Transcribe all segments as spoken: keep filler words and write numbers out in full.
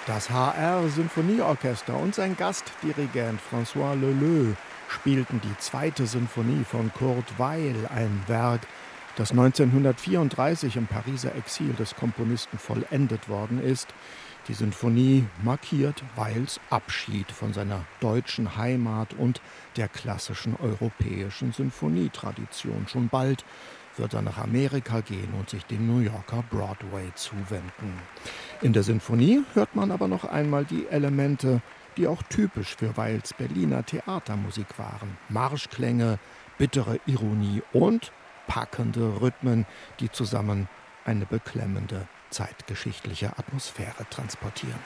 Das H R-Sinfonieorchester und sein Gastdirigent François Leleux spielten die zweite Sinfonie von Kurt Weill, ein Werk, das neunzehnhundertvierunddreißig im Pariser Exil des Komponisten vollendet worden ist. Die Sinfonie markiert Weils Abschied von seiner deutschen Heimat und der klassischen europäischen Sinfonietradition. Schon bald wird er nach Amerika gehen und sich dem New Yorker Broadway zuwenden. In der Sinfonie hört man aber noch einmal die Elemente, die auch typisch für Weils Berliner Theatermusik waren. Marschklänge, bittere Ironie und packende Rhythmen, die zusammen eine beklemmende zeitgeschichtliche Atmosphäre transportieren.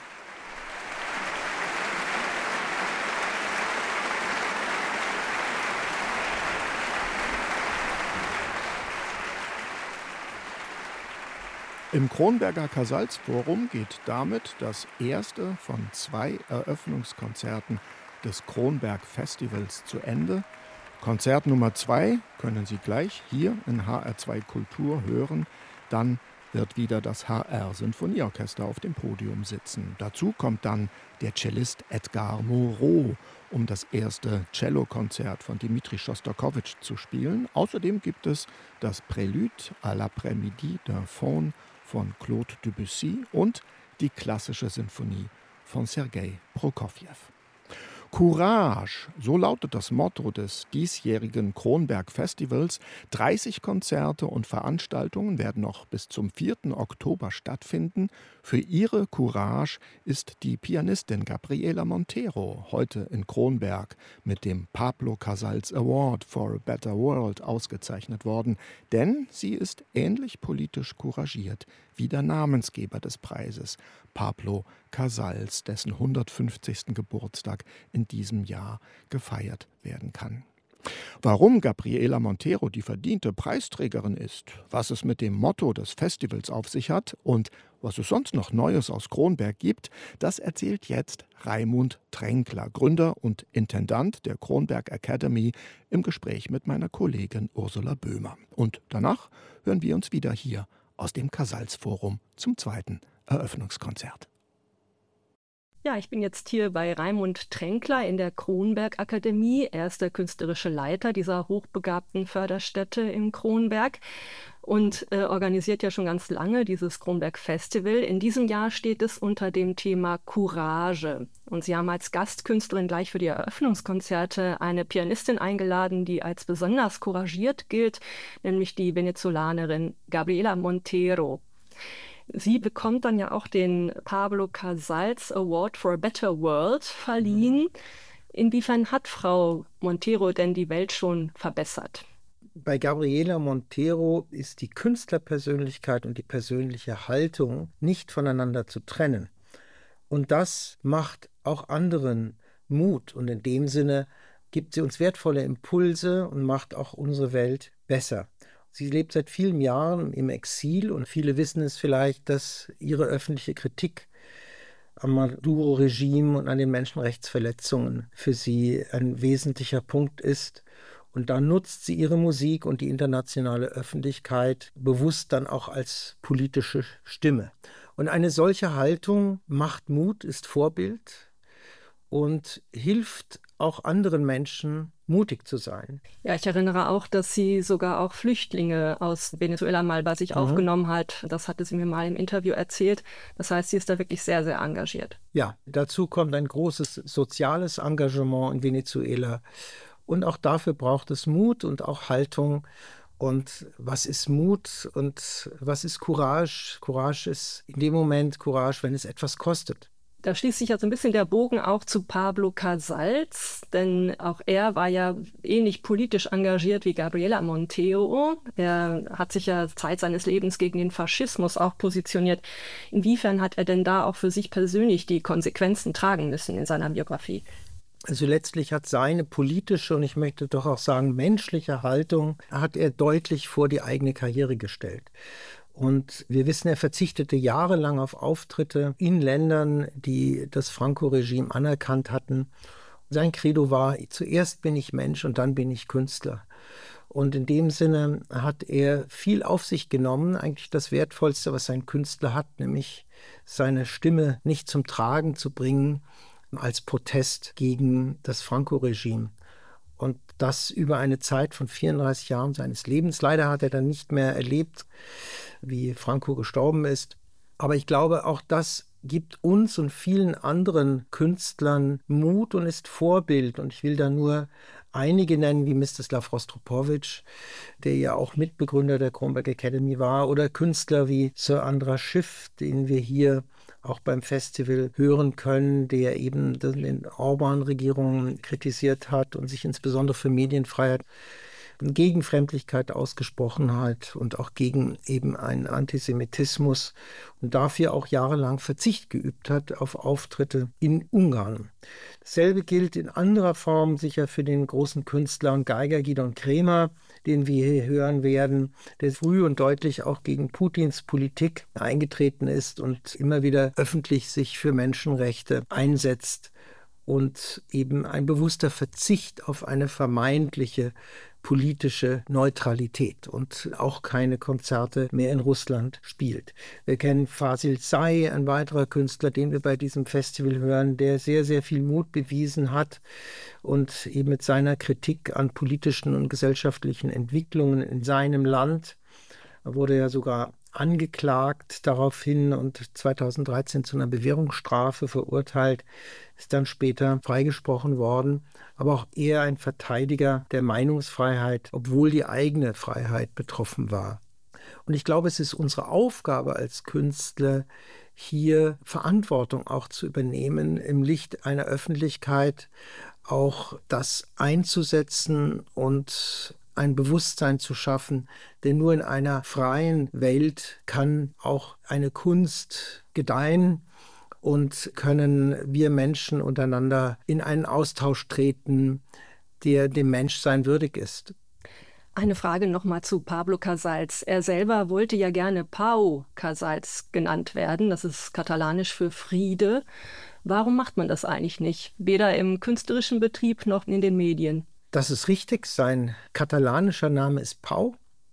Im Kronberger Casals-Forum geht damit das erste von zwei Eröffnungskonzerten des Kronberg-Festivals zu Ende. Konzert Nummer zwei können Sie gleich hier in H R zwei Kultur hören. Dann wird wieder das H R-Sinfonieorchester auf dem Podium sitzen. Dazu kommt dann der Cellist Edgar Moreau, um das erste Cellokonzert von Dmitri Schostakowitsch zu spielen. Außerdem gibt es das Prélude à l'après-midi d'un faune von Claude Debussy und die klassische Sinfonie von Sergei Prokofjew. Courage, so lautet das Motto des diesjährigen Kronberg-Festivals. dreißig Konzerte und Veranstaltungen werden noch bis zum vierten Oktober stattfinden. Für ihre Courage ist die Pianistin Gabriela Montero heute in Kronberg mit dem Pablo Casals Award for a Better World ausgezeichnet worden. Denn sie ist ähnlich politisch couragiert wie der Namensgeber des Preises, Pablo Casals, dessen hundertfünfzigsten Geburtstag in diesem Jahr gefeiert werden kann. Warum Gabriela Montero die verdiente Preisträgerin ist, was es mit dem Motto des Festivals auf sich hat und was es sonst noch Neues aus Kronberg gibt, das erzählt jetzt Raimund Tränkler, Gründer und Intendant der Kronberg Academy, im Gespräch mit meiner Kollegin Ursula Böhmer. Und danach hören wir uns wieder hier aus dem Casals-Forum zum zweiten Eröffnungskonzert. Ja, ich bin jetzt hier bei Raimund Tränkler in der Kronberg Akademie. Er ist der künstlerische Leiter dieser hochbegabten Förderstätte im Kronberg und äh, organisiert ja schon ganz lange dieses Kronberg Festival. In diesem Jahr steht es unter dem Thema Courage. Und Sie haben als Gastkünstlerin gleich für die Eröffnungskonzerte eine Pianistin eingeladen, die als besonders couragiert gilt, nämlich die Venezolanerin Gabriela Montero. Sie bekommt dann ja auch den Pablo Casals Award for a Better World verliehen. Inwiefern hat Frau Montero denn die Welt schon verbessert? Bei Gabriela Montero ist die Künstlerpersönlichkeit und die persönliche Haltung nicht voneinander zu trennen. Und das macht auch anderen Mut. Und in dem Sinne gibt sie uns wertvolle Impulse und macht auch unsere Welt besser. Sie lebt seit vielen Jahren im Exil und viele wissen es vielleicht, dass ihre öffentliche Kritik am Maduro-Regime und an den Menschenrechtsverletzungen für sie ein wesentlicher Punkt ist. Und da nutzt sie ihre Musik und die internationale Öffentlichkeit bewusst dann auch als politische Stimme. Und eine solche Haltung macht Mut, ist Vorbild und hilft auch anderen Menschen, mutig zu sein. Ja, ich erinnere auch, dass sie sogar auch Flüchtlinge aus Venezuela mal bei sich mhm. aufgenommen hat. Das hatte sie mir mal im Interview erzählt. Das heißt, sie ist da wirklich sehr, sehr engagiert. Ja, dazu kommt ein großes soziales Engagement in Venezuela. Und auch dafür braucht es Mut und auch Haltung. Und was ist Mut und was ist Courage? Courage ist in dem Moment Courage, wenn es etwas kostet. Da schließt sich ja so ein bisschen der Bogen auch zu Pablo Casals, denn auch er war ja ähnlich politisch engagiert wie Gabriela Montero. Er hat sich ja Zeit seines Lebens gegen den Faschismus auch positioniert. Inwiefern hat er denn da auch für sich persönlich die Konsequenzen tragen müssen in seiner Biografie? Also letztlich hat seine politische und ich möchte doch auch sagen menschliche Haltung, hat er deutlich vor die eigene Karriere gestellt. Und wir wissen, er verzichtete jahrelang auf Auftritte in Ländern, die das Franco-Regime anerkannt hatten. Sein Credo war, zuerst bin ich Mensch und dann bin ich Künstler. Und in dem Sinne hat er viel auf sich genommen, eigentlich das Wertvollste, was ein Künstler hat, nämlich seine Stimme nicht zum Tragen zu bringen als Protest gegen das Franco-Regime. Und das über eine Zeit von vierunddreißig Jahren seines Lebens. Leider hat er dann nicht mehr erlebt, wie Franco gestorben ist. Aber ich glaube, auch das gibt uns und vielen anderen Künstlern Mut und ist Vorbild. Und ich will da nur einige nennen, wie Mstislav Rostropovich, der ja auch Mitbegründer der Kronberg Academy war, oder Künstler wie Sir Andras Schiff, den wir hier auch beim Festival hören können, der eben den Orban-Regierungen kritisiert hat und sich insbesondere für Medienfreiheit gegen Fremdlichkeit ausgesprochen hat und auch gegen eben einen Antisemitismus und dafür auch jahrelang Verzicht geübt hat auf Auftritte in Ungarn. Dasselbe gilt in anderer Form sicher für den großen Künstler und Geiger Gidon Kremer, den wir hier hören werden, der früh und deutlich auch gegen Putins Politik eingetreten ist und immer wieder öffentlich sich für Menschenrechte einsetzt und eben ein bewusster Verzicht auf eine vermeintliche politische Neutralität und auch keine Konzerte mehr in Russland spielt. Wir kennen Fasil Say, ein weiterer Künstler, den wir bei diesem Festival hören, der sehr, sehr viel Mut bewiesen hat und eben mit seiner Kritik an politischen und gesellschaftlichen Entwicklungen in seinem Land, wurde ja sogar angeklagt daraufhin und zweitausenddreizehn zu einer Bewährungsstrafe verurteilt, ist dann später freigesprochen worden. Aber auch er ein Verteidiger der Meinungsfreiheit, obwohl die eigene Freiheit betroffen war. Und ich glaube, es ist unsere Aufgabe als Künstler, hier Verantwortung auch zu übernehmen, im Licht einer Öffentlichkeit auch das einzusetzen und ein Bewusstsein zu schaffen, denn nur in einer freien Welt kann auch eine Kunst gedeihen und können wir Menschen untereinander in einen Austausch treten, der dem Menschsein würdig ist. Eine Frage nochmal zu Pablo Casals. Er selber wollte ja gerne Pau Casals genannt werden, das ist katalanisch für Friede. Warum macht man das eigentlich nicht, weder im künstlerischen Betrieb noch in den Medien? Das ist richtig, sein katalanischer Name ist Pau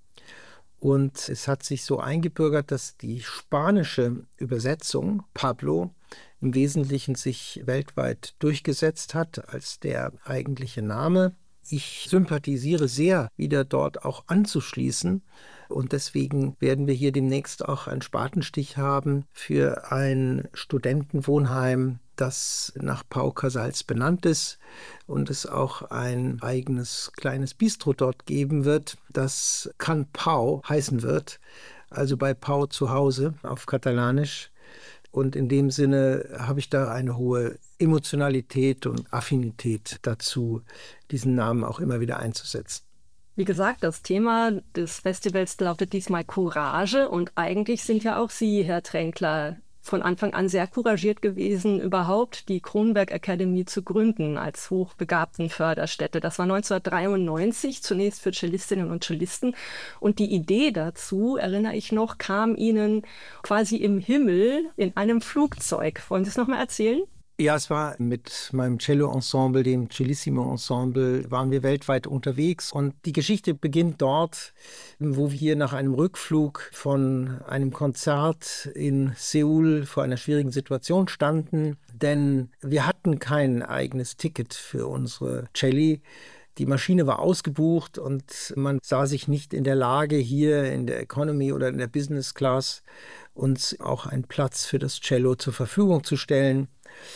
und es hat sich so eingebürgert, dass die spanische Übersetzung Pablo im Wesentlichen sich weltweit durchgesetzt hat als der eigentliche Name. Ich sympathisiere sehr, wieder dort auch anzuschließen und deswegen werden wir hier demnächst auch einen Spatenstich haben für ein Studentenwohnheim, das nach Pau Casals benannt ist und es auch ein eigenes kleines Bistro dort geben wird, das Can Pau heißen wird, also bei Pau zu Hause auf Katalanisch. Und in dem Sinne habe ich da eine hohe Emotionalität und Affinität dazu, diesen Namen auch immer wieder einzusetzen. Wie gesagt, das Thema des Festivals lautet diesmal Courage und eigentlich sind ja auch Sie, Herr Tränkler, von Anfang an sehr couragiert gewesen, überhaupt die Kronberg Academy zu gründen als hochbegabten Förderstätte. Das war neunzehnhundertdreiundneunzig, zunächst für Cellistinnen und Cellisten. Und die Idee dazu, erinnere ich noch, kam Ihnen quasi im Himmel in einem Flugzeug. Wollen Sie es noch mal erzählen? Ja, es war mit meinem Cello-Ensemble, dem Cellissimo-Ensemble, waren wir weltweit unterwegs. Und die Geschichte beginnt dort, wo wir nach einem Rückflug von einem Konzert in Seoul vor einer schwierigen Situation standen. Denn wir hatten kein eigenes Ticket für unsere Celli. Die Maschine war ausgebucht und man sah sich nicht in der Lage, hier in der Economy oder in der Business Class uns auch einen Platz für das Cello zur Verfügung zu stellen.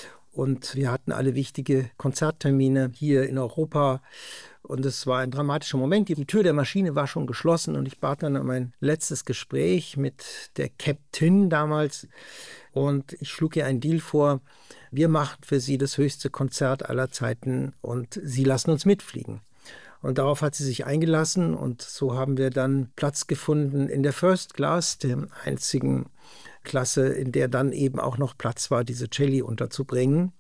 Und wir hatten alle wichtige Konzerttermine hier in Europa. Und es war ein dramatischer Moment. Die Tür der Maschine war schon geschlossen und ich bat dann um ein letztes Gespräch mit der Captain damals. Und ich schlug ihr einen Deal vor. Wir machen für sie das höchste Konzert aller Zeiten und sie lassen uns mitfliegen. Und darauf hat sie sich eingelassen und so haben wir dann Platz gefunden in der First Class, der einzigen Klasse, in der dann eben auch noch Platz war, diese Celli unterzubringen.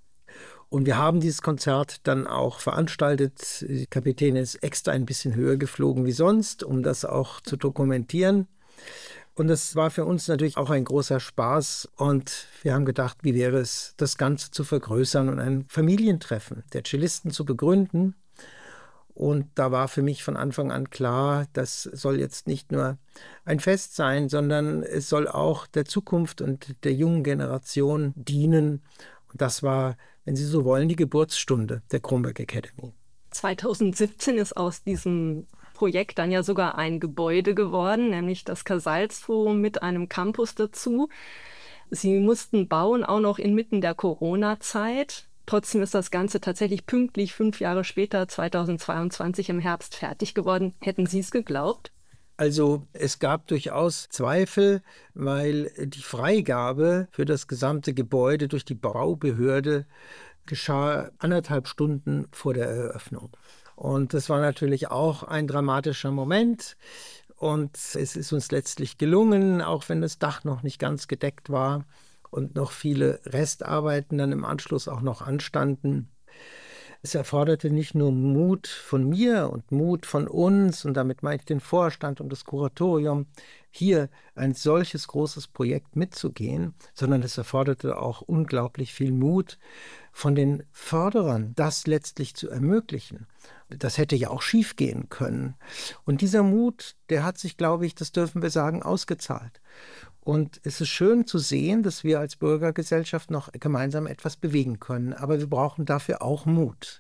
Und wir haben dieses Konzert dann auch veranstaltet. Die Kapitänin ist extra ein bisschen höher geflogen wie sonst, um das auch zu dokumentieren. Und das war für uns natürlich auch ein großer Spaß. Und wir haben gedacht, wie wäre es, das Ganze zu vergrößern und ein Familientreffen der Cellisten zu begründen. Und da war für mich von Anfang an klar, das soll jetzt nicht nur ein Fest sein, sondern es soll auch der Zukunft und der jungen Generation dienen. Und das war, wenn Sie so wollen, die Geburtsstunde der Kronberg Academy. zweitausendsiebzehn ist aus diesem Projekt dann ja sogar ein Gebäude geworden, nämlich das Casals-Forum mit einem Campus dazu. Sie mussten bauen, auch noch inmitten der Corona-Zeit. Trotzdem ist das Ganze tatsächlich pünktlich fünf Jahre später, zweitausendzweiundzwanzig im Herbst, fertig geworden. Hätten Sie es geglaubt? Also es gab durchaus Zweifel, weil die Freigabe für das gesamte Gebäude durch die Baubehörde geschah anderthalb Stunden vor der Eröffnung. Und das war natürlich auch ein dramatischer Moment. Und es ist uns letztlich gelungen, auch wenn das Dach noch nicht ganz gedeckt war und noch viele Restarbeiten dann im Anschluss auch noch anstanden. Es erforderte nicht nur Mut von mir und Mut von uns, und damit meine ich den Vorstand und das Kuratorium, hier ein solches großes Projekt mitzugehen, sondern es erforderte auch unglaublich viel Mut von den Förderern, das letztlich zu ermöglichen. Das hätte ja auch schief gehen können. Und dieser Mut, der hat sich, glaube ich, das dürfen wir sagen, ausgezahlt. Und es ist schön zu sehen, dass wir als Bürgergesellschaft noch gemeinsam etwas bewegen können. Aber wir brauchen dafür auch Mut.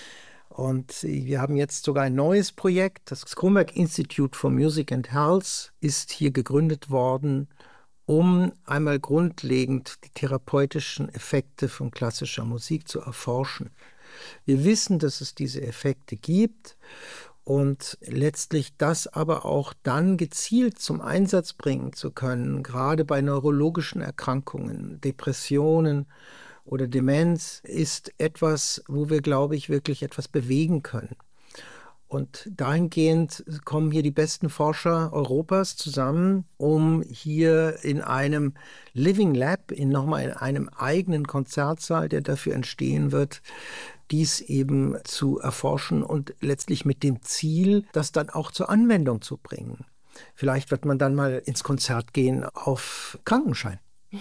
Und wir haben jetzt sogar ein neues Projekt. Das Kronberg Institute for Music and Health ist hier gegründet worden, um einmal grundlegend die therapeutischen Effekte von klassischer Musik zu erforschen. Wir wissen, dass es diese Effekte gibt. Und letztlich das aber auch dann gezielt zum Einsatz bringen zu können, gerade bei neurologischen Erkrankungen, Depressionen oder Demenz, ist etwas, wo wir, glaube ich, wirklich etwas bewegen können. Und dahingehend kommen hier die besten Forscher Europas zusammen, um hier in einem Living Lab, in nochmal in einem eigenen Konzertsaal, der dafür entstehen wird, dies eben zu erforschen und letztlich mit dem Ziel, das dann auch zur Anwendung zu bringen. Vielleicht wird man dann mal ins Konzert gehen auf Krankenschein.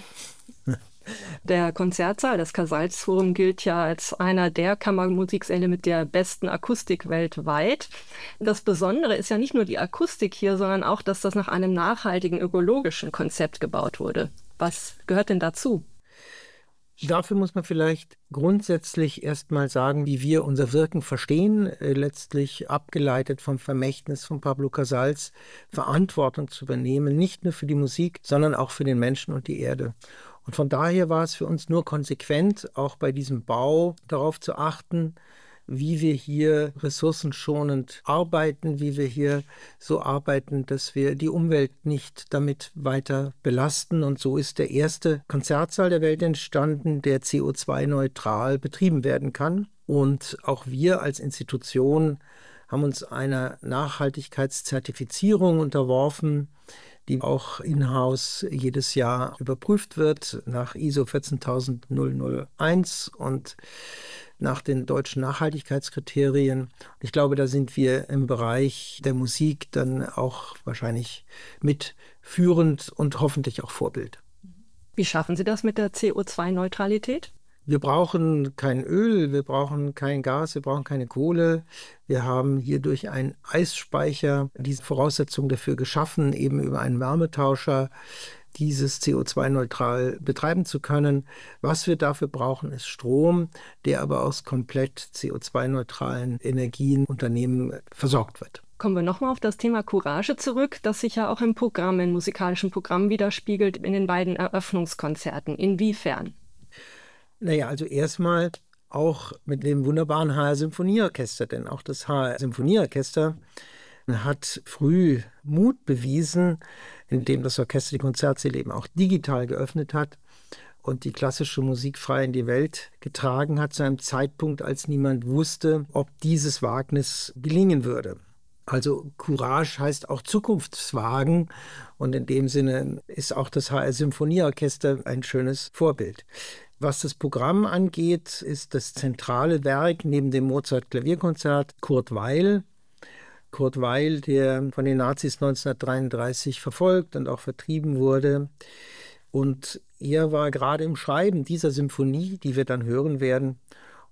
Der Konzertsaal, das Casals-Forum, gilt ja als einer der Kammermusiksäle mit der besten Akustik weltweit. Das Besondere ist ja nicht nur die Akustik hier, sondern auch, dass das nach einem nachhaltigen ökologischen Konzept gebaut wurde. Was gehört denn dazu? Dafür muss man vielleicht grundsätzlich erst mal sagen, wie wir unser Wirken verstehen, äh, letztlich abgeleitet vom Vermächtnis von Pablo Casals, Verantwortung zu übernehmen, nicht nur für die Musik, sondern auch für den Menschen und die Erde. Und von daher war es für uns nur konsequent, auch bei diesem Bau darauf zu achten, wie wir hier ressourcenschonend arbeiten, wie wir hier so arbeiten, dass wir die Umwelt nicht damit weiter belasten. Und so ist der erste Konzertsaal der Welt entstanden, der C O zwei neutral betrieben werden kann. Und auch wir als Institution haben uns einer Nachhaltigkeitszertifizierung unterworfen, die auch in-house jedes Jahr überprüft wird nach I S O vierzehntausendeins und nach den deutschen Nachhaltigkeitskriterien. Ich glaube, da sind wir im Bereich der Musik dann auch wahrscheinlich mitführend und hoffentlich auch Vorbild. Wie schaffen Sie das mit der C O zwei Neutralität? Wir brauchen kein Öl, wir brauchen kein Gas, wir brauchen keine Kohle. Wir haben hierdurch einen Eisspeicher, diese Voraussetzungen dafür geschaffen, eben über einen Wärmetauscher dieses C O zwei neutral betreiben zu können. Was wir dafür brauchen, ist Strom, der aber aus komplett C O zwei neutralen Energienunternehmen versorgt wird. Kommen wir nochmal auf das Thema Courage zurück, das sich ja auch im Programm, im musikalischen Programm widerspiegelt, in den beiden Eröffnungskonzerten. Inwiefern? Naja, also erstmal auch mit dem wunderbaren H R Symphonieorchester, denn auch das H R Symphonieorchester hat früh Mut bewiesen, indem das Orchester die Konzertsäle eben auch digital geöffnet hat und die klassische Musik frei in die Welt getragen hat, zu einem Zeitpunkt, als niemand wusste, ob dieses Wagnis gelingen würde. Also Courage heißt auch Zukunftswagen und in dem Sinne ist auch das H R Symphonieorchester ein schönes Vorbild. Was das Programm angeht, ist das zentrale Werk neben dem Mozart-Klavierkonzert Kurt Weill. Kurt Weill, der von den Nazis neunzehnhundertdreiunddreißig verfolgt und auch vertrieben wurde. Und er war gerade im Schreiben dieser Symphonie, die wir dann hören werden.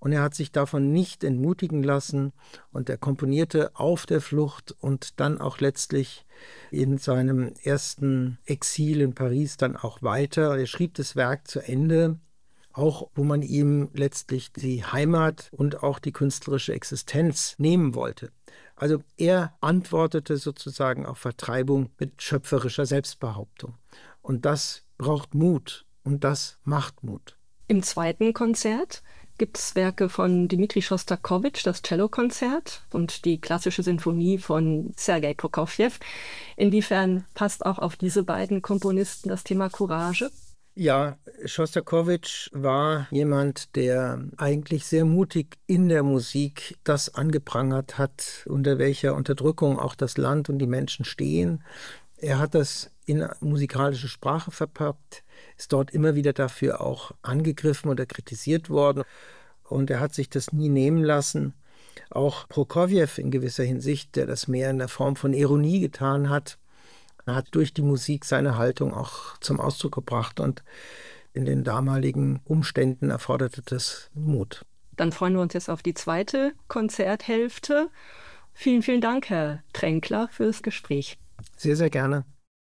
Und er hat sich davon nicht entmutigen lassen und er komponierte auf der Flucht und dann auch letztlich in seinem ersten Exil in Paris dann auch weiter. Er schrieb das Werk zu Ende, auch wo man ihm letztlich die Heimat und auch die künstlerische Existenz nehmen wollte. Also er antwortete sozusagen auf Vertreibung mit schöpferischer Selbstbehauptung. Und das braucht Mut und das macht Mut. Im zweiten Konzert gibt es Werke von Dmitri Schostakowitsch, das Cellokonzert und die klassische Sinfonie von Sergei Prokofjew. Inwiefern passt auch auf diese beiden Komponisten das Thema Courage? Ja, Schostakowitsch war jemand, der eigentlich sehr mutig in der Musik das angeprangert hat, unter welcher Unterdrückung auch das Land und die Menschen stehen. Er hat das in musikalische Sprache verpackt, ist dort immer wieder dafür auch angegriffen oder kritisiert worden. Und er hat sich das nie nehmen lassen. Auch Prokofjew in gewisser Hinsicht, der das mehr in der Form von Ironie getan hat, hat durch die Musik seine Haltung auch zum Ausdruck gebracht. Und in den damaligen Umständen erforderte das Mut. Dann freuen wir uns jetzt auf die zweite Konzerthälfte. Vielen, vielen Dank, Herr Tränkler, fürs Gespräch. Sehr, sehr gerne.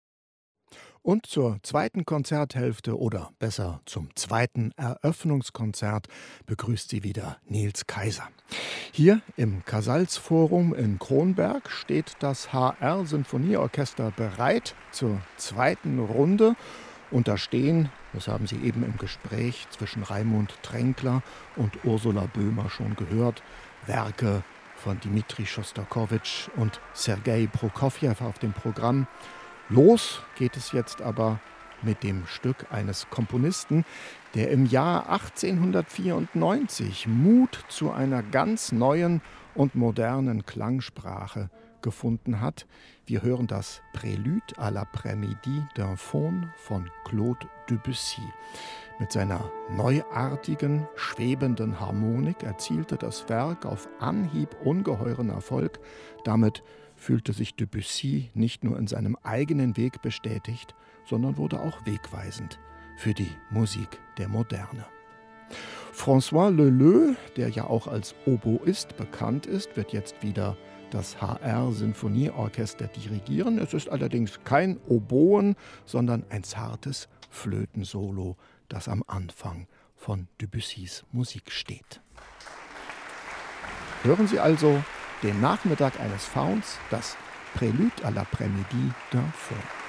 Und zur zweiten Konzerthälfte oder besser zum zweiten Eröffnungskonzert begrüßt sie wieder Nils Kaiser. Hier im Casals-Forum in Kronberg steht das H R-Sinfonieorchester bereit zur zweiten Runde. Und da stehen, das haben Sie eben im Gespräch zwischen Raimund Tränkler und Ursula Böhmer schon gehört, Werke von Dmitri Schostakowitsch und Sergei Prokofjew auf dem Programm. Los geht es jetzt aber mit dem Stück eines Komponisten, der im Jahr achtzehnhundertvierundneunzig Mut zu einer ganz neuen und modernen Klangsprache gefunden hat. Wir hören das Prélude à l'après-midi d'un faune von Claude Debussy. Mit seiner neuartigen, schwebenden Harmonik erzielte das Werk auf Anhieb ungeheuren Erfolg. Damit fühlte sich Debussy nicht nur in seinem eigenen Weg bestätigt, sondern wurde auch wegweisend für die Musik der Moderne. François Leleux, der ja auch als Oboist bekannt ist, wird jetzt wieder das H R-Sinfonieorchester dirigieren. Es ist allerdings kein Oboen, sondern ein zartes Flötensolo, das am Anfang von Debussys Musik steht. Hören Sie also den Nachmittag eines Fauns, das Prélude à l'après-midi d'un faune.